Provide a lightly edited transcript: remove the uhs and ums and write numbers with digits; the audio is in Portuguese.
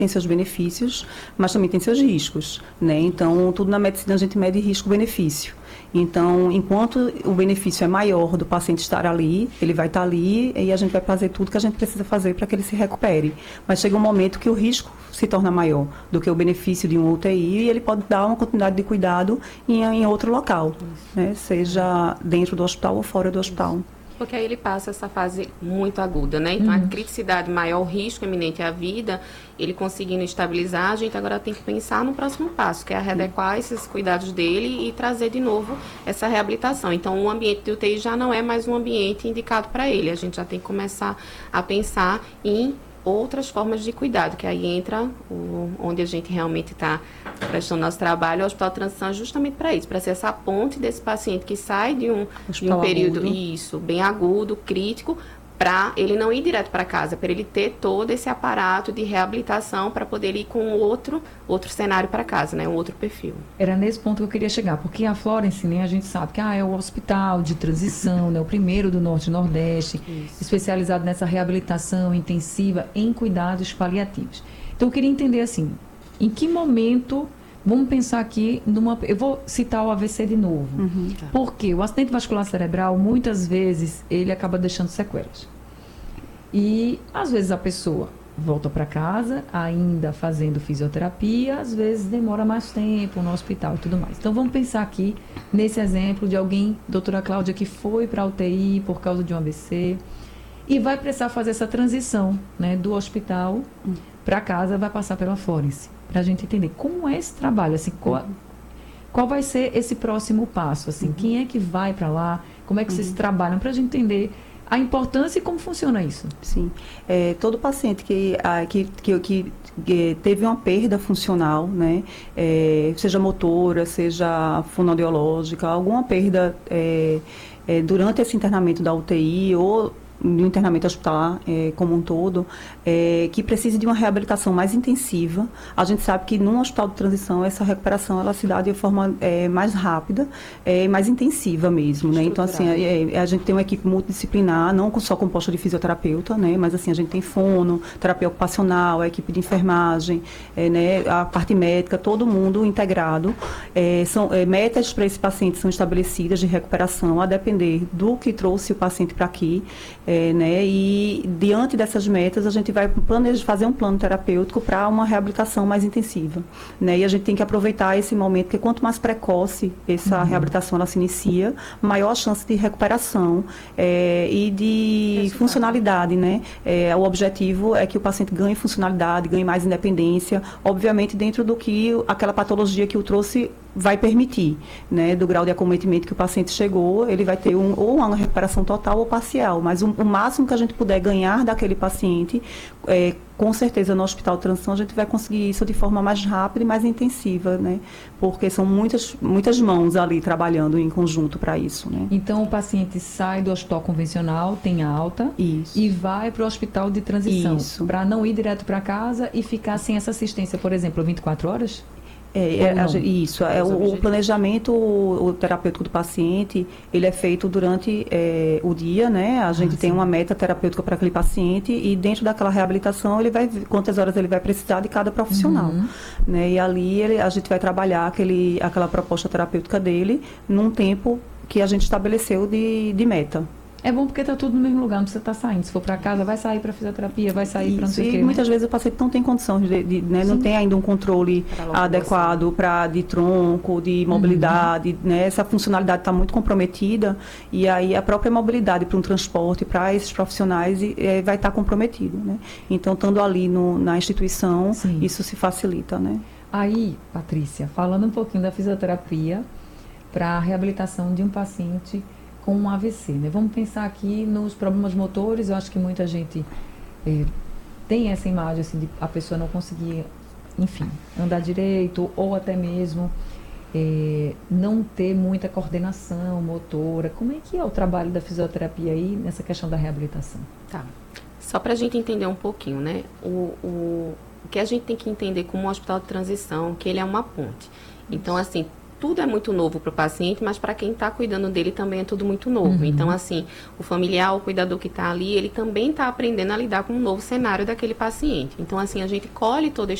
tem seus benefícios, mas também tem seus riscos, né? Então, tudo na medicina a gente mede risco-benefício. Então, enquanto o benefício é maior do paciente estar ali, ele vai estar ali e a gente vai fazer tudo que a gente precisa fazer para que ele se recupere. Mas chega um momento que o risco se torna maior do que o benefício de um UTI e ele pode dar uma continuidade de cuidado em outro local, né? Seja dentro do hospital ou fora do hospital. Porque aí ele passa essa fase muito aguda, né? Então, a criticidade maior, o risco iminente à vida, ele conseguindo estabilizar, a gente agora tem que pensar no próximo passo, que é readequar esses cuidados dele e trazer de novo essa reabilitação. Então, o ambiente de UTI já não é mais um ambiente indicado para ele. A gente já tem que começar a pensar em outras formas de cuidado, que aí entra onde a gente realmente está prestando nosso trabalho, o Hospital de Transição, justamente para isso, para ser essa ponte desse paciente que sai de um período bem agudo, crítico, para ele não ir direto para casa, para ele ter todo esse aparato de reabilitação para poder ir com outro cenário para casa, né? Um outro perfil. Era nesse ponto que eu queria chegar, porque a Florence, né, a gente sabe que é o hospital de transição, né, o primeiro do Norte e Nordeste, especializado nessa reabilitação intensiva em cuidados paliativos. Então eu queria entender assim, em que momento, vamos pensar aqui eu vou citar o AVC de novo, porque o acidente vascular cerebral, muitas vezes, ele acaba deixando sequelas. E, às vezes, a pessoa volta para casa, ainda fazendo fisioterapia, às vezes demora mais tempo no hospital e tudo mais. Então, vamos pensar aqui nesse exemplo de alguém, doutora Cláudia, que foi para a UTI por causa de um AVC e vai precisar fazer essa transição, né, do hospital para casa, vai passar pela Florence, para a gente entender como é esse trabalho, assim, qual vai ser esse próximo passo, assim, quem é que vai para lá, como é que vocês trabalham, para a gente entender a importância e como funciona isso. Sim. Todo paciente que teve uma perda funcional, né, seja motora, seja fonoaudiológica, alguma perda durante esse internamento da UTI ou no internamento hospitalar como um todo, que precise de uma reabilitação mais intensiva. A gente sabe que num hospital de transição, essa recuperação ela se dá de forma mais rápida e mais intensiva mesmo, né? Então, assim, a gente tem uma equipe multidisciplinar, não só composta de fisioterapeuta, né? Mas, assim, a gente tem fono, terapia ocupacional, a equipe de enfermagem, né? A parte médica, todo mundo integrado. Metas para esse paciente são estabelecidas de recuperação, a depender do que trouxe o paciente para aqui, né? E diante dessas metas a gente vai fazer um plano terapêutico para uma reabilitação mais intensiva, né? E a gente tem que aproveitar esse momento, porque quanto mais precoce essa reabilitação ela se inicia, maior a chance de recuperação e de funcionalidade, né? O objetivo é que o paciente ganhe funcionalidade, ganhe mais independência, obviamente dentro do que aquela patologia que o trouxe vai permitir, né, do grau de acometimento que o paciente chegou, ele vai ter ou uma recuperação total ou parcial, mas o máximo que a gente puder ganhar daquele paciente, com certeza no hospital de transição a gente vai conseguir isso de forma mais rápida e mais intensiva, né, porque são muitas mãos ali trabalhando em conjunto para isso, né. Então o paciente sai do hospital convencional, tem alta, e vai para o hospital de transição, para não ir direto para casa e ficar sem essa assistência, por exemplo, 24 horas? Isso, o planejamento o terapêutico do paciente, ele é feito durante o dia, né? A gente tem uma meta terapêutica para aquele paciente e dentro daquela reabilitação ele vai ver quantas horas ele vai precisar de cada profissional, né? E ali a gente vai trabalhar aquela proposta terapêutica dele num tempo que a gente estabeleceu de meta. É bom porque está tudo no mesmo lugar, não precisa estar saindo. Se for para casa, vai sair para fisioterapia, vai sair para não sei o quê. E muitas vezes o paciente não tem condições, né, não tem ainda um controle adequado de tronco, de mobilidade, né? Essa funcionalidade está muito comprometida e aí a própria mobilidade para um transporte, para esses profissionais, vai estar comprometida, né? Então, estando ali na instituição, isso se facilita, né? Aí, Patrícia, falando um pouquinho da fisioterapia para a reabilitação de um paciente com um AVC, né? Vamos pensar aqui nos problemas motores. Eu acho que muita gente tem essa imagem assim, de a pessoa não conseguir, enfim, andar direito ou até mesmo não ter muita coordenação motora. Como é que é o trabalho da fisioterapia aí nessa questão da reabilitação? Tá. Só para a gente entender um pouquinho, né? O que a gente tem que entender como um hospital de transição, que ele é uma ponte. Então, assim, tudo é muito novo para o paciente, mas para quem está cuidando dele também é tudo muito novo. Então, assim, o familiar, o cuidador que está ali, ele também está aprendendo a lidar com um novo cenário daquele paciente. Então, assim, a gente colhe toda a